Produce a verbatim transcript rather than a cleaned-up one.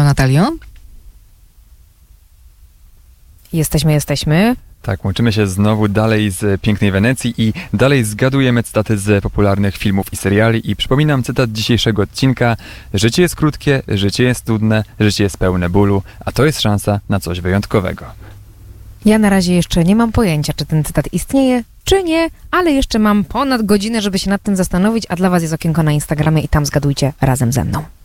Halo, Natalio? Jesteśmy, jesteśmy. Tak, łączymy się znowu dalej z pięknej Wenecji i dalej zgadujemy cytaty z popularnych filmów i seriali. I przypominam cytat dzisiejszego odcinka. Życie jest krótkie, życie jest trudne, życie jest pełne bólu, a to jest szansa na coś wyjątkowego. Ja na razie jeszcze nie mam pojęcia, czy ten cytat istnieje, czy nie, ale jeszcze mam ponad godzinę, żeby się nad tym zastanowić, a dla was jest okienko na Instagramie i tam zgadujcie razem ze mną.